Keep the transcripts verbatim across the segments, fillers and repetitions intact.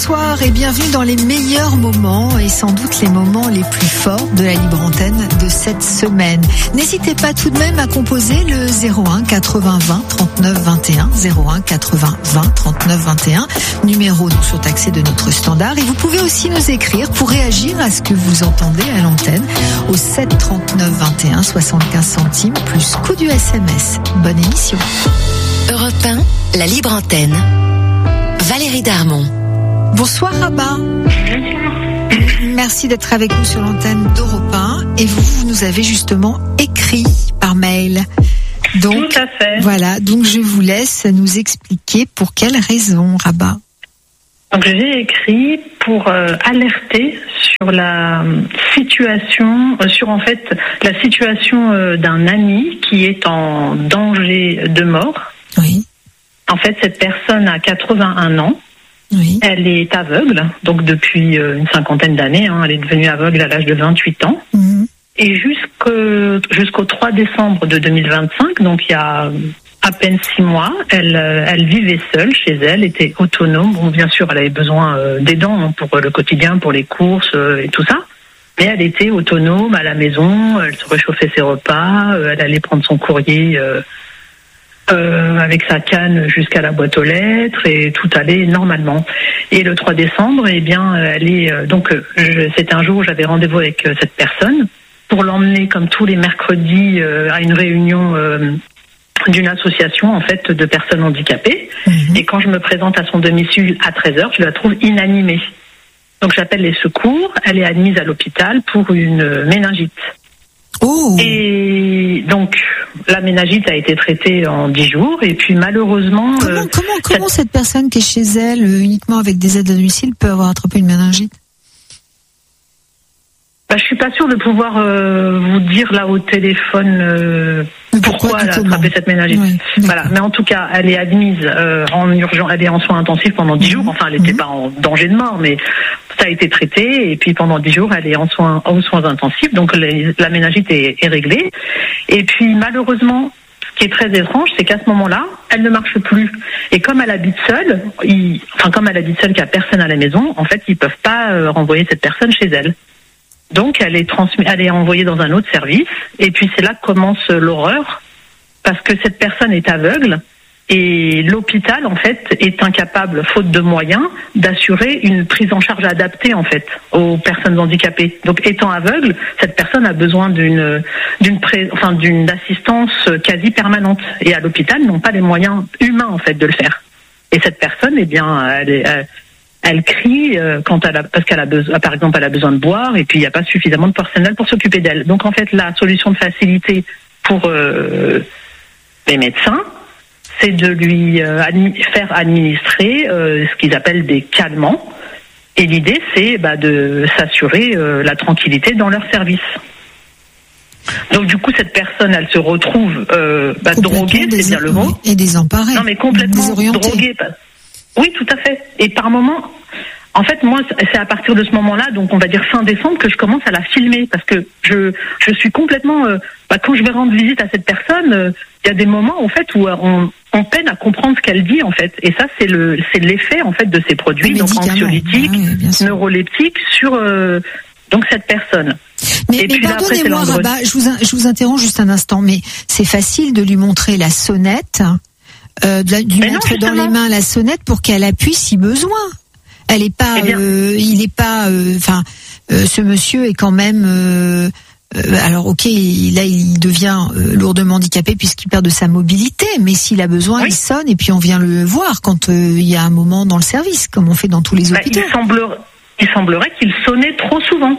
bonsoir et bienvenue dans les meilleurs moments et sans doute les moments les plus forts de la libre antenne de cette semaine. N'hésitez pas tout de même à composer le zéro un quatre-vingts vingt trente-neuf vingt et un, zéro un quatre-vingts vingt trente-neuf vingt et un, numéro donc surtaxé de notre standard, et vous pouvez aussi nous écrire pour réagir à ce que vous entendez à l'antenne au sept trente-neuf vingt et un, soixante-quinze centimes plus coût du S M S. Bonne émission. Europe un, la libre antenne. Valérie Darmon. Bonsoir Rabat. Merci d'être avec nous sur l'antenne d'Europe un. Et vous, vous nous avez justement écrit par mail. Donc, tout à fait. Voilà, donc je vous laisse nous expliquer pour quelle raison, Rabat. Donc j'ai écrit pour euh, alerter sur la situation, euh, sur en fait la situation euh, d'un ami qui est en danger de mort. Oui. En fait, cette personne a quatre-vingt-un ans. Oui. Elle est aveugle, donc depuis une cinquantaine d'années. Hein, elle est devenue aveugle à l'âge de vingt-huit ans. Mmh. Et jusqu'au, jusqu'au trois décembre de deux mille vingt-cinq, donc il y a à peine six mois, elle, elle vivait seule chez elle, était autonome. Bon, bien sûr, elle avait besoin d'aidants pour le quotidien, pour les courses et tout ça. Mais elle était autonome à la maison, elle se réchauffait ses repas, elle allait prendre son courrier euh, euh, avec sa canne jusqu'à la boîte aux lettres et tout allait normalement. Et le trois décembre, eh bien, elle est euh, donc je, c'était un jour où j'avais rendez-vous avec euh, cette personne pour l'emmener comme tous les mercredis euh, à une réunion euh, d'une association en fait de personnes handicapées. Mmh. Et quand je me présente à son domicile à treize heures, je la trouve inanimée. Donc j'appelle les secours, elle est admise à l'hôpital pour une méningite. Oh. Et donc la méningite a été traitée en dix jours et puis malheureusement... Comment, euh, comment, comment cette... cette personne qui est chez elle euh, uniquement avec des aides à domicile peut avoir attrapé une méningite? Bah, je suis pas sûre de pouvoir euh, vous dire là au téléphone euh, pourquoi, pourquoi elle a attrapé cette méningite. Oui, voilà, mais en tout cas, elle est admise euh, en urgence, elle est en soins intensifs pendant dix mmh. jours. Enfin, elle n'était mmh. pas en danger de mort, mais ça a été traité et puis pendant dix jours, elle est en soins en soins intensifs. Donc les, la méningite est, est réglée. Et puis malheureusement, ce qui est très étrange, c'est qu'à ce moment-là, elle ne marche plus. Et comme elle habite seule, il, enfin comme elle habite seule, qu'il n'y a personne à la maison, en fait, ils peuvent pas euh, renvoyer cette personne chez elle. Donc, elle est transmise, elle est envoyée dans un autre service. Et puis, c'est là que commence l'horreur. Parce que cette personne est aveugle. Et l'hôpital, en fait, est incapable, faute de moyens, d'assurer une prise en charge adaptée, en fait, aux personnes handicapées. Donc, étant aveugle, cette personne a besoin d'une, d'une pré, enfin, d'une assistance quasi permanente. Et à l'hôpital, ils n'ont pas les moyens humains, en fait, de le faire. Et cette personne, eh bien, elle est, elle, Elle crie euh, quand elle a, parce qu'elle a besoin, par exemple, elle a besoin de boire et puis il n'y a pas suffisamment de personnel pour s'occuper d'elle. Donc en fait, la solution de facilité pour euh, les médecins, c'est de lui euh, admi- faire administrer euh, ce qu'ils appellent des calmants. Et l'idée, c'est bah, de s'assurer euh, la tranquillité dans leur service. Donc du coup, cette personne, elle se retrouve euh, bah, droguée, c'est bien le mot. Et désemparée. Non, mais complètement droguée. Oui, tout à fait. Et par moment, en fait, moi, c'est à partir de ce moment-là, donc on va dire fin décembre, que je commence à la filmer parce que je je suis complètement. Euh, bah, quand je vais rendre visite à cette personne, il euh, y a des moments en fait où euh, on, on peine à comprendre ce qu'elle dit en fait. Et ça, c'est le c'est l'effet en fait de ces produits, donc anxiolytiques, ah oui, neuroleptiques sur euh, donc cette personne. Mais, mais pardonnez-moi, Rabat, je vous je vous interromps juste un instant, mais c'est facile de lui montrer la sonnette. Euh, de, la, de lui mais mettre non, dans les mains la sonnette pour qu'elle appuie si besoin. Elle est pas, eh euh, il est pas, enfin, euh, euh, ce monsieur est quand même. Euh, euh, alors ok, il, là il devient euh, lourdement handicapé puisqu'il perd de sa mobilité, mais s'il a besoin, oui. il sonne et puis on vient le voir quand euh, il y a un moment dans le service, comme on fait dans tous les bah, hôpitaux. Il semblerait, il semblerait qu'il sonnait trop souvent.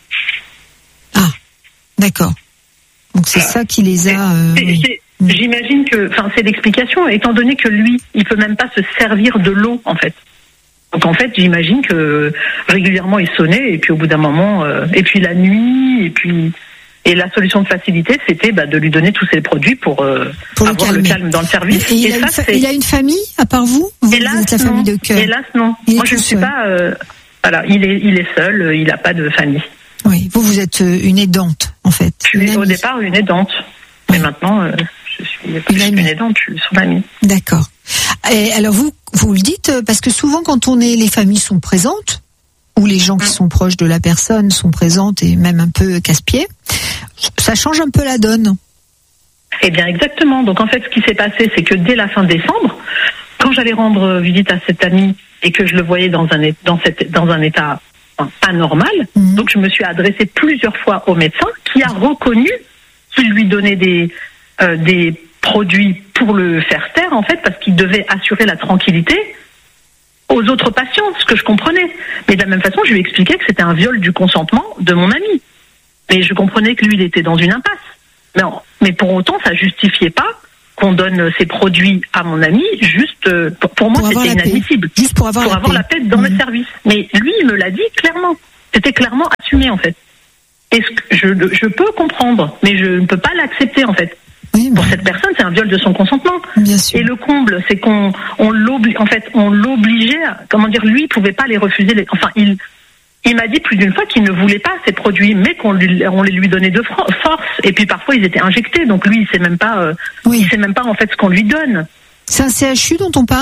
Ah, d'accord. Donc c'est ah. ça qui les a. Euh, c'est, oui. c'est, J'imagine que, enfin, c'est l'explication, étant donné que lui, il peut même pas se servir de l'eau, en fait. Donc, en fait, j'imagine que régulièrement il sonnait, et puis au bout d'un moment, euh, et puis la nuit, et puis, et la solution de facilité, c'était bah, de lui donner tous ces produits pour, euh, pour avoir le, le calme dans le service. Et, et, et il, ça, a fa- il a une famille, à part vous, vous Hélas, vous êtes la famille de cœur. Hélas, non. Il Moi, je ne suis seul. pas. Euh, voilà, il est, il est seul, il n'a pas de famille. Oui, vous, vous êtes une aidante, en fait. Je suis au départ une aidante, mais maintenant. Euh, Je suis plus une aidante, je suis son amie. D'accord. Et alors vous, vous le dites parce que souvent quand on est, les familles sont présentes ou les gens qui sont proches de la personne sont présentes et même un peu casse-pieds, ça change un peu la donne. Eh bien exactement. Donc en fait, ce qui s'est passé, c'est que dès la fin décembre, quand j'allais rendre visite à cet ami et que je le voyais dans un dans cette dans un état anormal, mmh. donc je me suis adressée plusieurs fois au médecin qui a reconnu qu'il lui donnait des euh, des produits pour le faire taire en fait parce qu'il devait assurer la tranquillité aux autres patients, ce que je comprenais. Mais de la même façon, je lui expliquais que c'était un viol du consentement de mon ami. Mais je comprenais que lui, il était dans une impasse. Mais, mais pour autant, ça justifiait pas qu'on donne ces produits à mon ami, juste, euh, pour, pour moi, pour c'était inadmissible. Juste pour avoir, pour la, avoir paix. la paix dans mmh. le service. Mais lui, il me l'a dit clairement. C'était clairement assumé, en fait. Et ce que je, je peux comprendre, mais je ne peux pas l'accepter, en fait. Oui, pour cette personne, c'est un viol de son consentement. Bien sûr. Et le comble, c'est qu'on on l'oblige, en fait, on l'obligeait, à, comment dire, lui, il pouvait pas les refuser. Les, enfin, il, il m'a dit plus d'une fois qu'il ne voulait pas ces produits, mais qu'on lui, on les lui donnait de force. Et puis parfois, ils étaient injectés, donc lui, il sait même pas, euh, oui. il sait même pas en fait ce qu'on lui donne. C'est un C H U dont on parle ?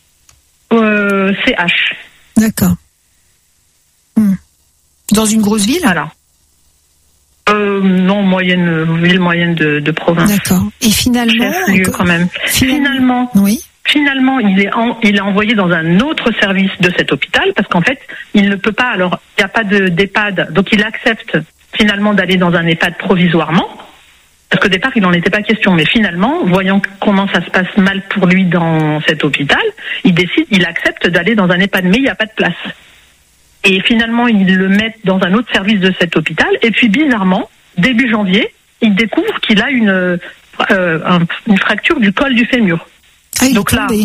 euh, C H. D'accord. Hmm. Dans une grosse ville ? Voilà. Euh, non, moyenne ville moyenne de, de province. D'accord. Et finalement, chef-lieu quand même. Finalement, oui. Finalement, il est en, il est envoyé dans un autre service de cet hôpital parce qu'en fait, il ne peut pas. Alors, il n'y a pas de d'EHPAD, donc il accepte finalement d'aller dans un EHPAD provisoirement. Parce qu'au départ, il n'en était pas question, mais finalement, voyant comment ça se passe mal pour lui dans cet hôpital, il décide, il accepte d'aller dans un EHPAD, mais il n'y a pas de place. Et finalement, ils le mettent dans un autre service de cet hôpital. Et puis, bizarrement, début janvier, il découvre qu'il a une, euh, un, une fracture du col du fémur. Ah, il Donc est là, tombé.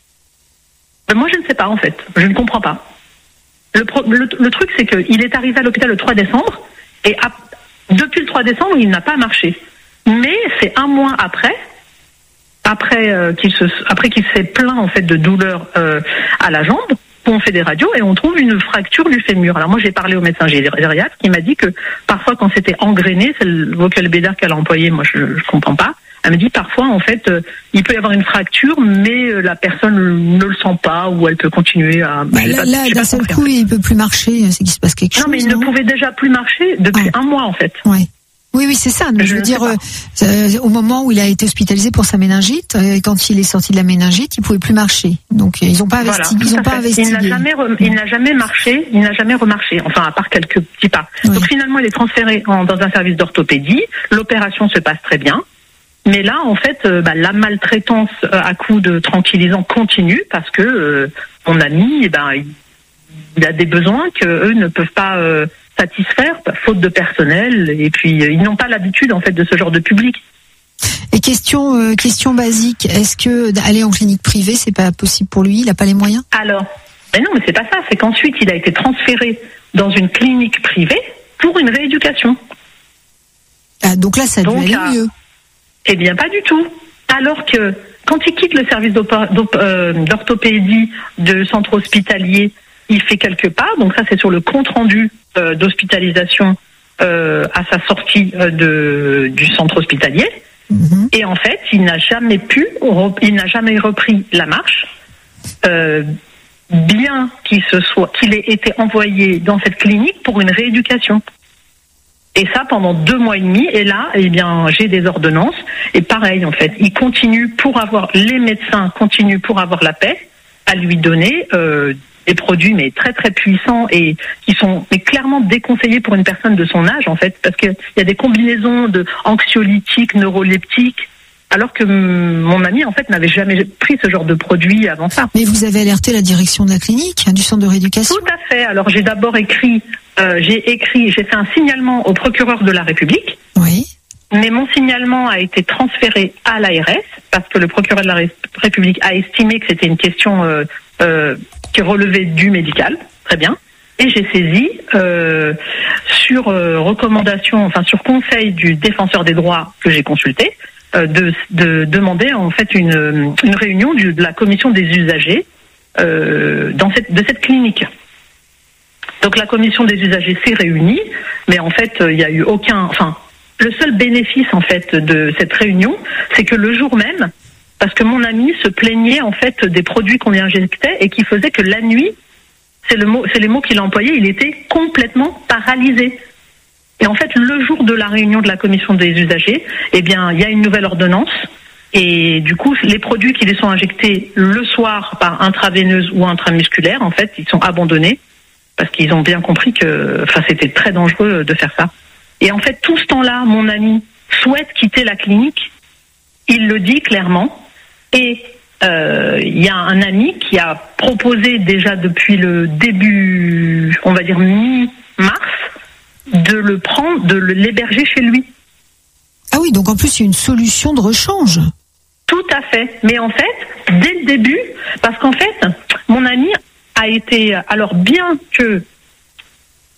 ben moi, je ne sais pas, en fait. Je ne comprends pas. Le, pro, le, le truc, c'est qu'il est arrivé à l'hôpital le trois décembre. Et à, depuis le trois décembre, il n'a pas marché. Mais c'est un mois après, après euh, qu'il se, après qu'il s'est plaint, en fait, de douleur euh, à la jambe, on fait des radios et on trouve une fracture du fémur. Alors moi j'ai parlé au médecin gériatre qui m'a dit que parfois quand c'était engrainé, c'est le vocabulaire qu'elle a employé, moi je ne comprends pas, elle me dit parfois en fait euh, il peut y avoir une fracture mais euh, la personne ne le sent pas ou elle peut continuer à... Bah, là, pas, là d'un seul coup il ne peut plus marcher, c'est qu'il se passe quelque chose. Non mais il non ne pouvait déjà plus marcher depuis ah. un mois en fait. Ouais. Oui, oui, c'est ça. Je, je veux dire, euh, euh, au moment où il a été hospitalisé pour sa méningite, euh, quand il est sorti de la méningite, il pouvait plus marcher. Donc, ils n'ont pas investi. Voilà, ils ont pas investi. Il n'a jamais, re, il n'a jamais marché. Il n'a jamais remarché. Enfin, à part quelques petits pas. Oui. Donc, finalement, il est transféré en, dans un service d'orthopédie. L'opération se passe très bien. Mais là, en fait, euh, bah, la maltraitance euh, à coups de tranquillisants continue parce que euh, mon ami, eh ben, il, il a des besoins que eux ne peuvent pas. Euh, satisfaire, faute de personnel, et puis euh, ils n'ont pas l'habitude en fait de ce genre de public. Et question, euh, question basique, est-ce que aller en clinique privée, c'est pas possible pour lui? Il n'a pas les moyens? Alors, mais non, mais c'est pas ça. C'est qu'ensuite il a été transféré dans une clinique privée pour une rééducation. Ah, donc là, ça a dû aller à... mieux. Eh bien, pas du tout. Alors que quand il quitte le service d'orthopédie de centre hospitalier, il fait quelques pas. Donc ça, c'est sur le compte rendu euh, d'hospitalisation euh, à sa sortie euh, de, du centre hospitalier. Mmh. Et en fait, il n'a jamais pu, il n'a jamais repris la marche, euh, bien qu'il se soit, qu'il ait été envoyé dans cette clinique pour une rééducation. Et ça pendant deux mois et demi. Et là, eh bien, j'ai des ordonnances. Et pareil, en fait, il continue pour avoir, les médecins continuent pour avoir la paix à lui donner euh, des produits mais très très puissants et qui sont mais clairement déconseillés pour une personne de son âge en fait, parce qu'il y a des combinaisons de anxiolytiques, neuroleptiques, alors que mon ami en fait n'avait jamais pris ce genre de produit avant ça. Mais vous avez alerté la direction de la clinique, du centre de rééducation? Tout à fait. Alors j'ai d'abord écrit, euh, j'ai écrit, j'ai fait un signalement au procureur de la République. Oui. Mais mon signalement a été transféré à l'A R S parce que le procureur de la République a estimé que c'était une question euh, euh, qui relevait du médical. Très bien. Et j'ai saisi euh, sur euh, recommandation, enfin sur conseil du défenseur des droits que j'ai consulté, euh, de, de demander en fait une, une réunion du, de la commission des usagers euh, dans cette, de cette clinique. Donc la commission des usagers s'est réunie, mais en fait il n'y a eu aucun, enfin le seul bénéfice en fait de cette réunion, c'est que le jour même, parce que mon ami se plaignait en fait des produits qu'on lui injectait et qui faisaient que la nuit, c'est le mot, c'est les mots qu'il a employés, il était complètement paralysé. Et en fait, le jour de la réunion de la commission des usagers, eh bien, il y a une nouvelle ordonnance. Et du coup, les produits qui les sont injectés le soir par intraveineuse ou intramusculaire, en fait, ils sont abandonnés parce qu'ils ont bien compris que, enfin, c'était très dangereux de faire ça. Et en fait, tout ce temps-là, mon ami souhaite quitter la clinique. Il le dit clairement. Et euh, il y a un ami qui a proposé déjà depuis le début, on va dire mi-mars, de le prendre, de l'héberger chez lui. Ah oui, donc en plus, il y a une solution de rechange. Tout à fait. Mais en fait, dès le début, parce qu'en fait, mon ami a été, alors bien que